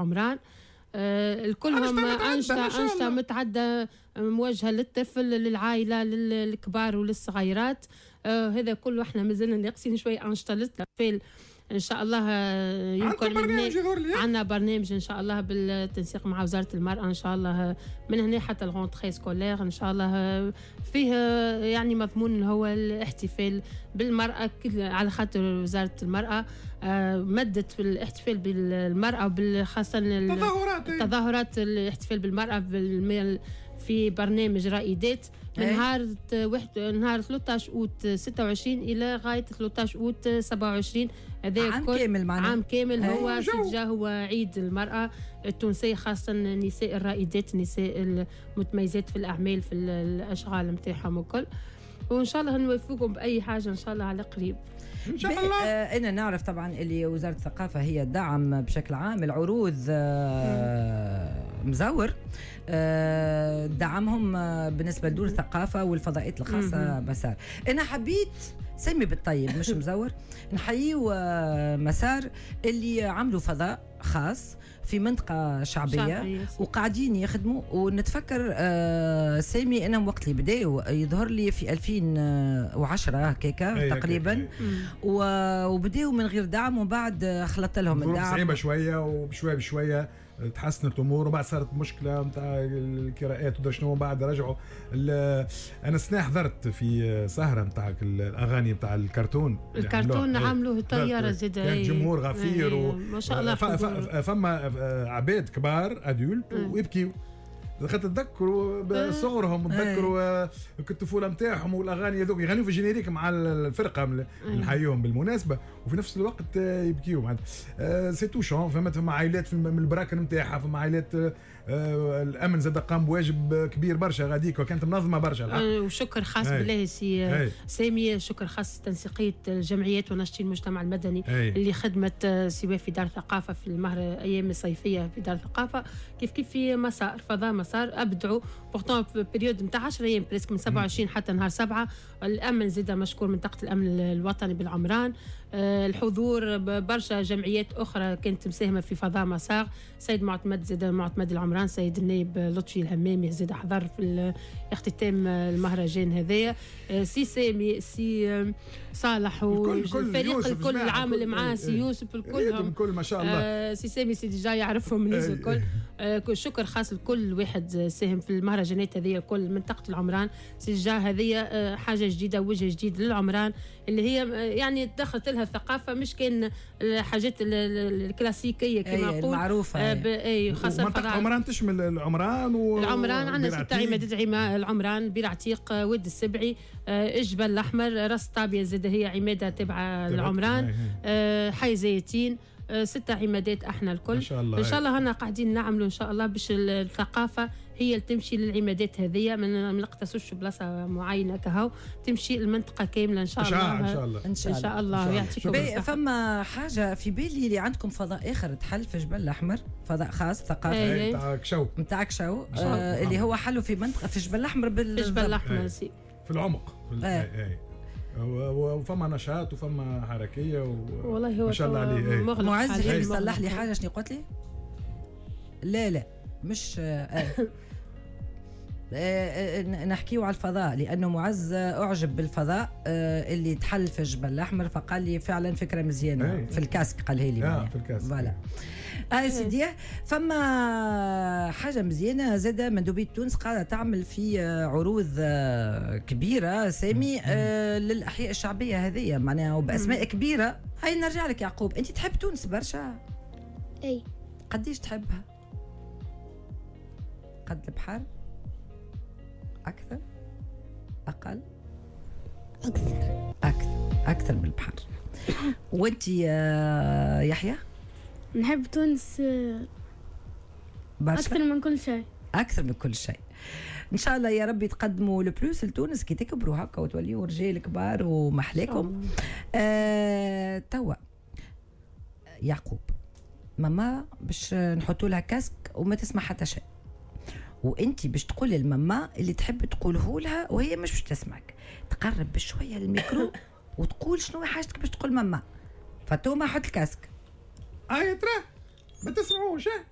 العمران. الكلهم أنشطة متعدة موجهة للطفل، للعائلة، للكبار وللصغيرات. هذا كله احنا مازلنا ناقصين شوية أنشطة للأطفال إن شاء الله. يمكن عندنا برنامج إن شاء الله بالتنسيق مع وزارة المرأة إن شاء الله من هنا حتى الغونتخي سكولير إن شاء الله، فيه يعني مضمون هو الاحتفال بالمرأة على خاطر وزارة المرأة مدت في الاحتفال بالمرأة وخاصة التظاهرات الاحتفال بالمرأة في برنامج رائدات من نهار 13 أوت 26 إلى غاية 13 أوت 27. هذا عام كامل هو سجاه هو عيد المرأة التونسية، خاصة النساء الرائدات، النساء المتميزات في الأعمال في الأشغال متاعهم وكل. وإن شاء الله نوفقكم بأي حاجة إن شاء الله على قريب إن شاء الله. أنا نعرف طبعا اللي وزارة الثقافة هي دعم بشكل عام العروض مزور دعمهم بالنسبة لدور الثقافة والفضائيات الخاصة مسار. أنا حبيت سمي بالطيب مش مزور نحيي مسار اللي عملوا فضاء خاص في منطقة شعبية وقاعدين يخدموا. ونتفكر سامي أنا وقت اللي بداوا يظهر لي في 2010 هكاكا تقريبا وبداوا من غير دعم وبعد خلط لهم الدعم صعيبة شوية وبشوية بشوية تحسنت الامور وبعد صارت مشكله نتاع القراءات ودرا شنو. بعد رجعوا انا سنة حضرت في سهره نتاع الاغاني نتاع الكرتون عملوه طياره زاد جمهور غفير ما شاء الله. فما عباد كبار ادولت ويبكيوا خاطر تذكروا بصغرهم وتذكروا الطفوله نتاعهم والاغاني هذوك يغنيوا في الجينيريك مع الفرقه نحييهم بالمناسبه وفي نفس الوقت يبكيوا معناتها سي توشون. فما عائلات من البراكن نتاعها، فما عائلات الامن زاد قام بواجب كبير برشا غاديك وكانت منظمه برشا. وشكر خاص بالله سي سامي، شكر خاص تنسيقيه الجمعيات وناشطين المجتمع المدني اللي خدمت سواء في دار الثقافه في المهر ايام الصيفيه في دار الثقافه كيف في مسار فضاء مسار ابدعوا بورتون في بريود نتاع 10 ايام بريسك من 27 حتى نهار 7. الامن زاد مشكور منطقه الامن الوطني بالعمران. الحضور برشا جمعيات اخرى كانت مساهمه في فضاء مسار. سيد معتمد زاد معتمد العمران، سيد النائب لطفي الهمامي زاد حضر في اختتام المهرجان هذايا. سي سامي سي صالح والفريق الكل العامل معاه سي يوسف الكل ما شاء الله. سي سامي سي ديجا يعرفهم الناس الكل. شكر خاص لكل واحد ساهم في المهرجانات هذه كل منطقه العمران. سجا هذه حاجه جديده وجه جديد للعمران اللي هي يعني دخلت لها الثقافه مش كان الحاجات الكلاسيكيه كما نقول معروفه. خاصه منطقه العمران تشمل العمران العمران عندنا 6 عمادات العمران، بير عتيق، ود السبعي، الجبل الاحمر، راس طابيه زاد هي عماده تبع العمران، حي زيتين. 6 عمادات احنا الكل. ان شاء الله هنا قاعدين نعملوا ان شاء الله باش الثقافه هي اللي تمشي للعمادات هذه ما نقتصوش بلاصه معينه كهو، تمشي المنطقه كامله ان شاء الله. ان شاء الله يعطيكم الصحه. فما حاجه في بالي اللي عندكم فضاء اخر تحل في جبل الاحمر، فضاء خاص ثقافي نتاع كشو اللي هو حلو في منطقه في جبل الاحمر جبل الاحمر في العمق وفما نشاط وفما حركيه والله هو ما شاء الله عليه. معز يصلح لي حاجه شنو قلت لي؟ لا مش نحكيو على الفضاء لانه معز اعجب بالفضاء اللي تحل في الجبل الاحمر فقال لي فعلا فكره مزيانه في الكاسك قالها لي في الكاسك فوالا. سيدي فما حاجه مزيانه زاده مندوبيه تونس قاعده تعمل في عروض كبيره سامي للاحياء الشعبيه هذه معناها وباسماء كبيره. هاي نرجع لك يعقوب، انت تحب تونس برشا؟ اي. قديش تحبها؟ قد البحر؟ أكثر؟ أقل؟ أكثر من البحر. وأنت يحيى؟ نحب تونس أكثر من كل شيء. أكثر من كل شيء. إن شاء الله يا رب تقدموا البلوس لتونس كي تكبروا هكا وتوليوا رجال كبار ومحلاكم. توا يعقوب ماما باش نحطوا لها كاسك وما تسمع حتى شيء، وانت باش تقولي لماما اللي تحب تقوله لها وهي مش باش تسمعك. تقرب بشويه للميكرو وتقول شنو حاجتك باش تقول ماما. فاتوما حط الكاسك. ترى ما تسمعوش